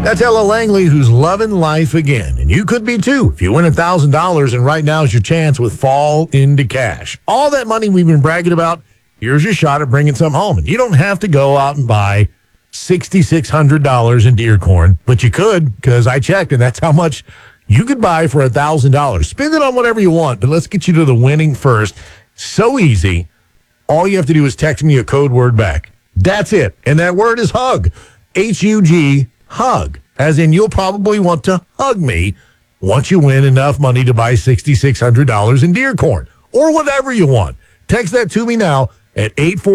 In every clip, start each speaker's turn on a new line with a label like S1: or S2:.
S1: That's Ella Langley, who's loving life again. And you could be too if you win $1,000, and right now is your chance with Fall into Cash. All that money we've been bragging about, here's your shot at bringing some home. And you don't have to go out and buy $6,600 in deer corn, but you could, because I checked, and that's how much you could buy for $1,000. Spend it on whatever you want, but let's get you to the winning first. So easy. All you have to do is text me a code word back. That's it. And that word is hug. H-U-G, hug. As in, you'll probably want to hug me once you win enough money to buy $6,600 in deer corn or whatever you want. Text that to me now at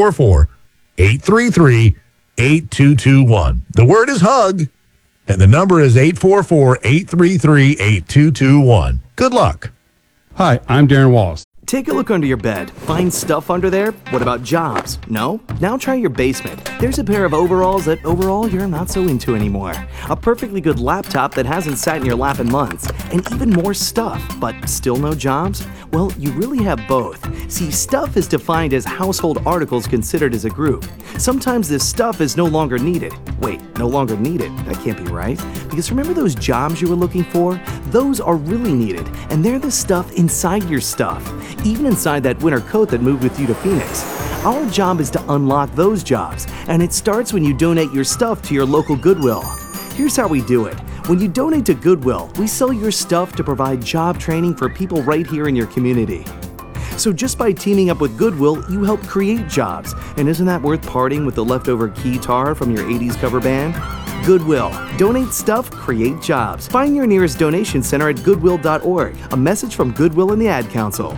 S1: 844-833-8221. The word is hug, and the number is 844-833-8221. Good luck.
S2: Hi, I'm Darren Wallace.
S3: Take a look under your bed. Find stuff under there? What about jobs? No? Now try your basement. There's a pair of overalls that overall you're not so into anymore. A perfectly good laptop that hasn't sat in your lap in months. And even more stuff, but still no jobs? Well, you really have both. See, stuff is defined as household articles considered as a group. Sometimes this stuff is no longer needed. Wait, no longer needed? That can't be right. Because remember those jobs you were looking for? Those are really needed, and they're the stuff inside your stuff. Even inside that winter coat that moved with you to Phoenix. Our job is to unlock those jobs, and it starts when you donate your stuff to your local Goodwill. Here's how we do it. When you donate to Goodwill, we sell your stuff to provide job training for people right here in your community. So just by teaming up with Goodwill, you help create jobs. And isn't that worth parting with the leftover keytar from your 80s cover band? Goodwill. Donate stuff, create jobs. Find your nearest donation center at goodwill.org. A message from Goodwill and the Ad Council.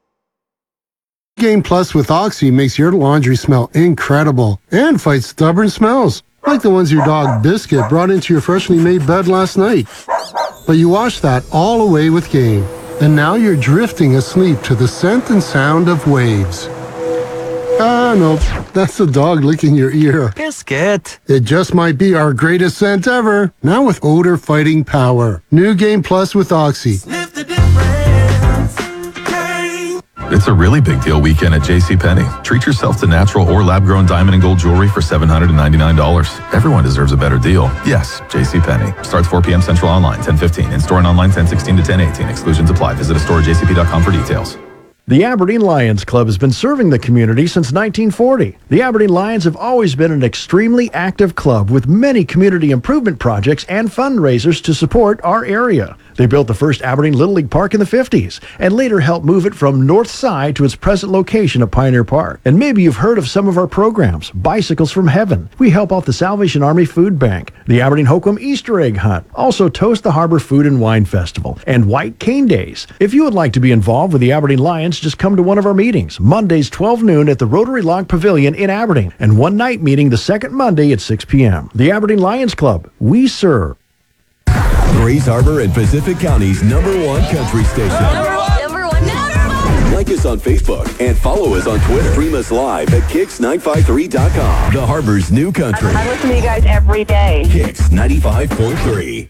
S4: Gain Plus with Oxy makes your laundry smell incredible and fights stubborn smells, like the ones your dog Biscuit brought into your freshly made bed last night. But you wash that all away with Gain, and now you're drifting asleep to the scent and sound of waves. Ah, no, that's the dog licking your ear.
S3: Biscuit.
S4: It just might be our greatest scent ever, now with odor fighting power. New Gain Plus with Oxy.
S5: Sniff the difference. Gain.
S6: It's a really big deal weekend at JCPenney. Treat yourself to natural or lab-grown diamond and gold jewelry for $799. Everyone deserves a better deal. Yes, JCPenney. Starts 4 p.m. Central online, 10:15. In-store and online, 10:16 to 10:18. Exclusions apply. Visit a store at jcp.com for details.
S1: The Aberdeen Lions Club has been serving the community since 1940. The Aberdeen Lions have always been an extremely active club with many community improvement projects and fundraisers to support our area. They built the first Aberdeen Little League Park in the 50s and later helped move it from North Side to its present location at Pioneer Park. And maybe you've heard of some of our programs. Bicycles from Heaven. We help out the Salvation Army Food Bank, the Aberdeen Hoquiam Easter Egg Hunt, also Toast the Harbor Food and Wine Festival, and White Cane Days. If you would like to be involved with the Aberdeen Lions, just come to one of our meetings, Mondays 12 noon at the Rotary Log Pavilion in Aberdeen, and one night meeting the second Monday at 6 p.m. The Aberdeen Lions Club. We serve.
S7: Grays Harbor and Pacific County's #1 country station.
S8: Number one.
S7: Like us on Facebook and follow us on Twitter. Stream us live at Kicks953.com. The Harbor's new country.
S8: I listen to you guys every day.
S7: Kicks 95.3.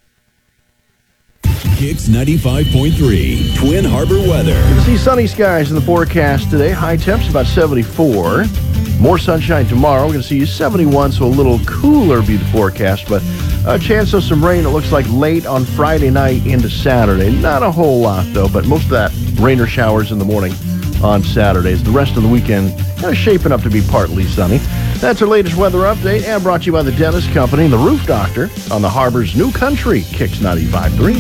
S7: Kicks 95.3. Twin Harbor weather.
S1: You can see sunny skies in the forecast today. High temps about 74. More sunshine tomorrow. We're going to see 71, so a little cooler be the forecast, but a chance of some rain, it looks like late on Friday night into Saturday. Not a whole lot, though, but most of that rain or showers in the morning on Saturdays. The rest of the weekend kind of shaping up to be partly sunny. That's our latest weather update, and brought to you by the Dennis Company and the Roof Doctor on the Harbor's new country, Kicks 95.3.